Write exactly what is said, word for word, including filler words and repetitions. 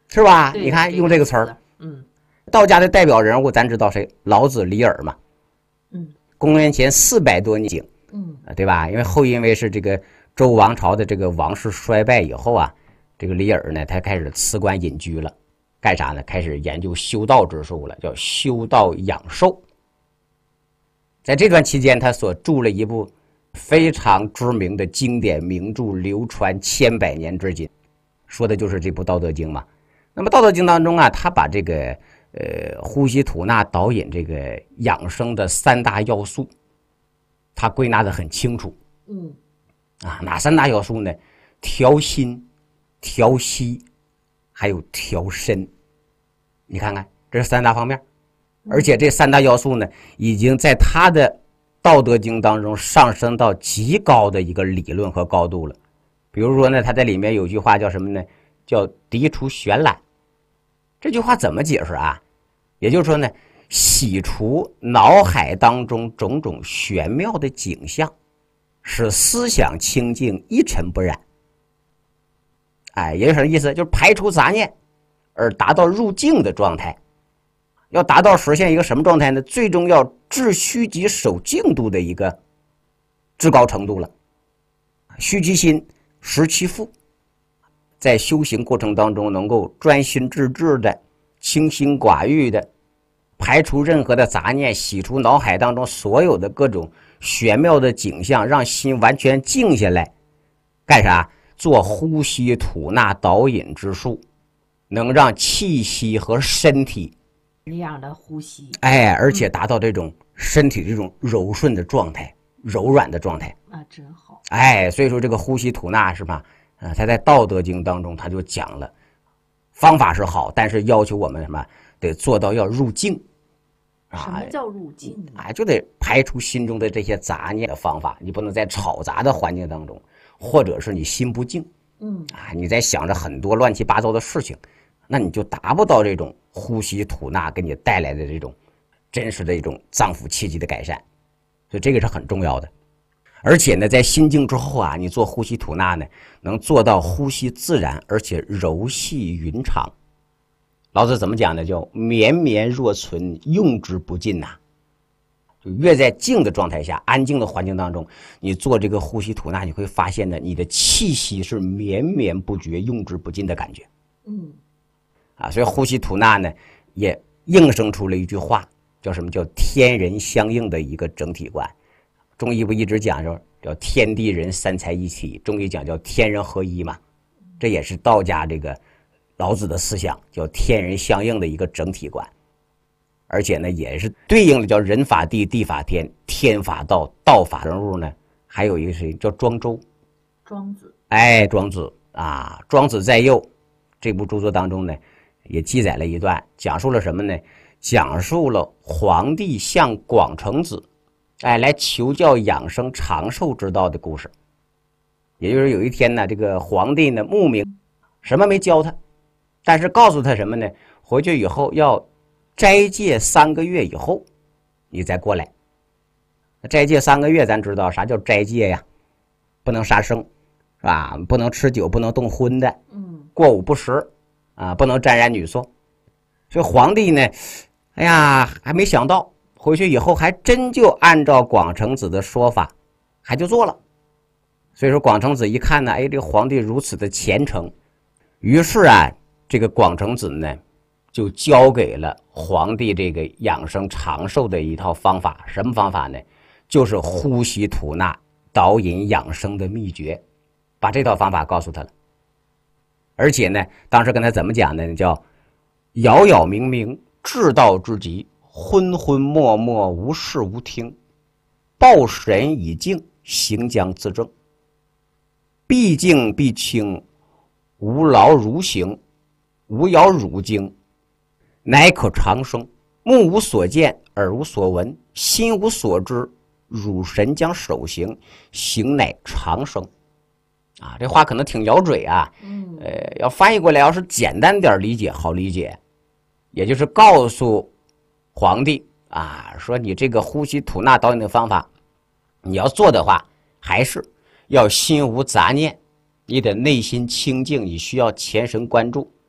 是吧？你看用这个词儿， 嗯， 道家的代表人物咱知道谁？老子、李耳嘛。 嗯， 公元前四百多年， 嗯， 对吧？因为后因为是这个周王朝的这个王室衰败以后啊，这个李耳呢，他开始辞官隐居了，干啥呢？开始研究修道之术了，叫修道养寿。在这段期间，他所著了一部非常知名的经典名著，流传千百年至今，说的就是这部《道德经》嘛。那么《道德经》当中啊，他把这个呃呼吸吐纳导引这个养生的三大要素，他归纳的很清楚。 嗯， 啊，哪三大要素呢？调心、调息，还有调身。你看看，这是三大方面。而且这三大要素呢，已经在他的《道德经》当中上升到极高的一个理论和高度了。比如说呢，他在里面有句话叫什么呢？叫涤除玄览。这句话怎么解释啊？也就是说呢，洗除脑海当中种种玄妙的景象，使思想清净一尘不染。哎，也有什么意思？就是排除杂念，而达到入静的状态。要达到实现一个什么状态呢？最终要治虚极守静度的一个至高程度了。虚其心，实其腹，在修行过程当中能够专心致志的、清心寡欲的，排除任何的杂念，洗除脑海当中所有的各种玄妙的景象，让心完全静下来。干啥？做呼吸吐纳导引之术，能让气息和身体这样的呼吸， 哎，而且达到这种身体这种柔顺的状态、柔软的状态。 那真好。 哎，所以说这个呼吸吐纳是吧？呃，他在《道德经》当中他就讲了，方法是好，但是要求我们什么？得做到要入静。 什么叫入静呢？ 哎，就得排除心中的这些杂念的方法。你不能在吵杂的环境当中，或者是你心不静， 嗯啊，你在想着很多乱七八糟的事情，那你就达不到这种呼吸吐纳给你带来的这种真实的一种脏腑气机的改善。所以这个是很重要的。而且呢，在心静之后啊，你做呼吸吐纳呢，能做到呼吸自然，而且柔细匀长。老子怎么讲呢？叫绵绵若存，用之不尽呐、啊。就越在静的状态下，安静的环境当中，你做这个呼吸吐纳，你会发现呢，你的气息是绵绵不绝，用之不尽的感觉。 嗯， 啊，所以呼吸吐纳呢，也应声出了一句话，叫什么？叫天人相应的一个整体观。中医不一直讲说叫天地人三才一体，中医讲叫天人合一嘛，这也是道家这个老子的思想，叫天人相应的一个整体观。而且呢，也是对应的叫人法地，地法天，天法道，道法人物呢。还有一个谁叫庄周？ 庄子。 哎，庄子啊，庄子在右这部著作当中呢，也记载了一段，讲述了什么呢？讲述了皇帝向广成子，哎，来求教养生长寿之道的故事。也就是有一天呢，这个皇帝呢慕名，什么没教他，但是告诉他什么呢？回去以后要斋戒三个月以后，你再过来。斋戒三个月，咱知道啥叫斋戒呀？不能杀生，是吧？不能吃酒，不能动荤的， 嗯， 过午不食，啊，不能沾染女色。所以皇帝呢，哎呀，还没想到，回去以后还真就按照广成子的说法，还就做了。所以说广成子一看呢，哎，这个皇帝如此的虔诚，于是啊，这个广成子呢，就交给了皇帝这个养生长寿的一套方法。什么方法呢？就是呼吸吐纳导引养生的秘诀，把这套方法告诉他了。而且呢，当时跟他怎么讲呢？叫杳杳冥冥，至道之极，昏昏默默，无视无听，抱神以静，行将自正，必静必清，无劳如行，无扰汝经，乃可长生。目无所见，耳无所闻，心无所知，汝神将守行，行乃长生。啊，这话可能挺摇嘴啊， 嗯， 呃，要翻译过来，要是简单点理解，好理解，也就是告诉皇帝啊，说你这个呼吸吐纳导引的方法，你要做的话，还是要心无杂念，你得内心清净，你需要全神贯注。